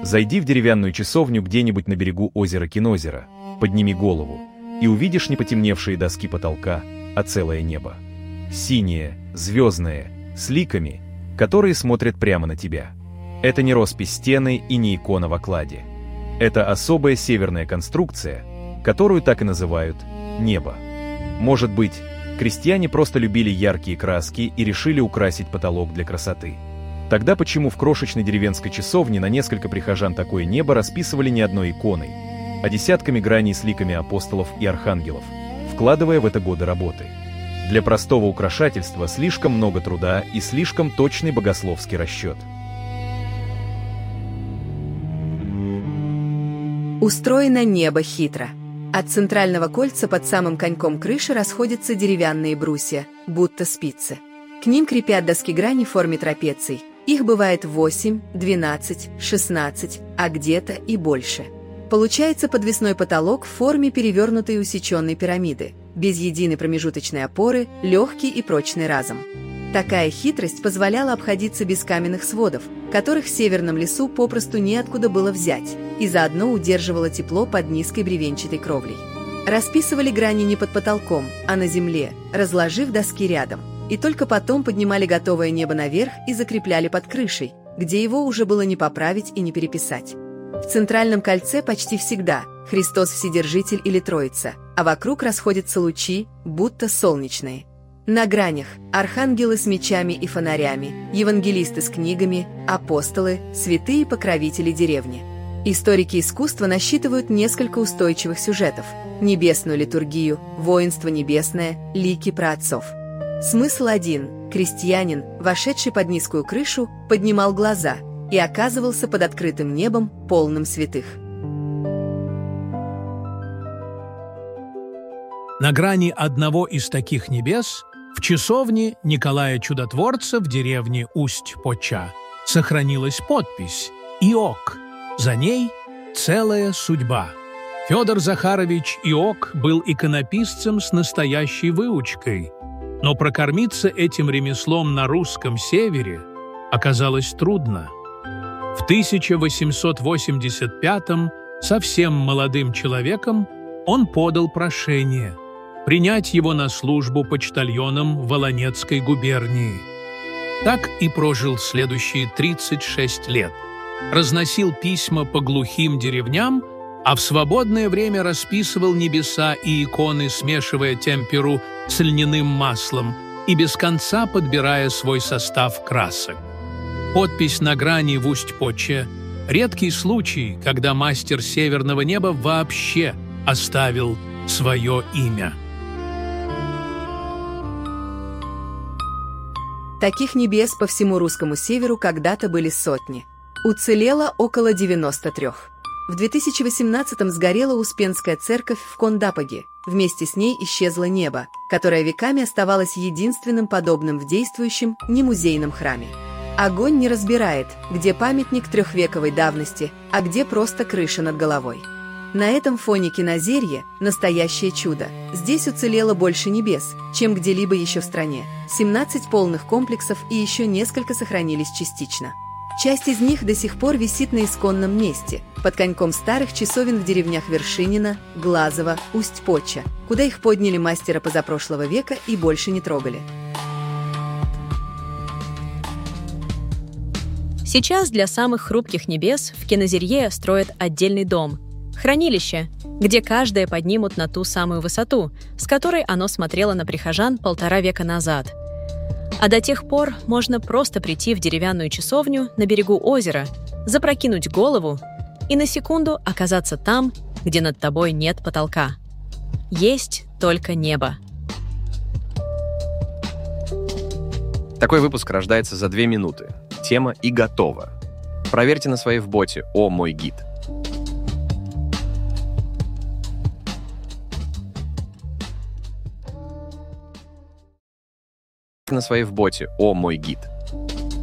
Зайди в деревянную часовню где-нибудь на берегу озера Кинозера, подними голову, и увидишь не потемневшие доски потолка, а целое небо. Синее, звездное, с ликами, которые смотрят прямо на тебя. Это не роспись стены и не икона в окладе. Это особая северная конструкция, которую так и называют небо. Может быть, крестьяне просто любили яркие краски и решили украсить потолок для красоты. Тогда почему в крошечной деревенской часовне на несколько прихожан такое небо расписывали не одной иконой, а десятками граней с ликами апостолов и архангелов, вкладывая в это годы работы? Для простого украшательства слишком много труда и слишком точный богословский расчет. Устроено небо хитро. От центрального кольца под самым коньком крыши расходятся деревянные брусья, будто спицы. К ним крепят доски грани в форме трапеций. Их бывает 8, 12, 16, а где-то и больше. Получается подвесной потолок в форме перевернутой усеченной пирамиды, без единой промежуточной опоры, легкий и прочный разом. Такая хитрость позволяла обходиться без каменных сводов, которых в северном лесу попросту неоткуда было взять, и заодно удерживала тепло под низкой бревенчатой кровлей. Расписывали грани не под потолком, а на земле, разложив доски рядом, и только потом поднимали готовое небо наверх и закрепляли под крышей, где его уже было не поправить и не переписать. В центральном кольце почти всегда Христос Вседержитель или Троица, а вокруг расходятся лучи, будто солнечные. На гранях архангелы с мечами и фонарями, евангелисты с книгами, апостолы, святые покровители деревни. Историки искусства насчитывают несколько устойчивых сюжетов: небесную литургию, воинство небесное, лики праотцов. Смысл один: крестьянин, вошедший под низкую крышу, поднимал глаза и оказывался под открытым небом, полным святых. На грани одного из таких небес в часовне Николая Чудотворца в деревне Усть-Поча сохранилась подпись «Иок». За ней целая судьба. Федор Захарович Иок был иконописцем с настоящей выучкой, но прокормиться этим ремеслом на русском севере оказалось трудно. В 1885-м совсем молодым человеком он подал прошение принять его на службу почтальоном в Волонецкой губернии. Так и прожил следующие 36 лет. Разносил письма по глухим деревням, а в свободное время расписывал небеса и иконы, смешивая темперу с льняным маслом и без конца подбирая свой состав красок. Подпись на грани в Усть-Поче – редкий случай, когда мастер северного неба вообще оставил свое имя. Таких небес по всему русскому северу когда-то были сотни. Уцелело около 93. В 2018-м сгорела Успенская церковь в Кондапоге. Вместе с ней исчезло небо, которое веками оставалось единственным подобным в действующем немузейном храме. Огонь не разбирает, где памятник трехвековой давности, а где просто крыша над головой. На этом фоне Кинозерье – настоящее чудо. Здесь уцелело больше небес, чем где-либо еще в стране. 17 полных комплексов и еще несколько сохранились частично. Часть из них до сих пор висит на исконном месте, под коньком старых часовен в деревнях Вершинина, Глазово, Усть-Поча, куда их подняли мастера позапрошлого века и больше не трогали. Сейчас для самых хрупких небес в Кинозерье строят отдельный дом – хранилище, где каждое поднимут на ту самую высоту, с которой оно смотрело на прихожан 1,5 века назад. А до тех пор можно просто прийти в деревянную часовню на берегу озера, запрокинуть голову и на секунду оказаться там, где над тобой нет потолка. Есть только небо. Такой выпуск рождается за 2 минуты. Тема и готово. Проверьте на своей боте «О, мой гид». На своей боте «О, мой гид».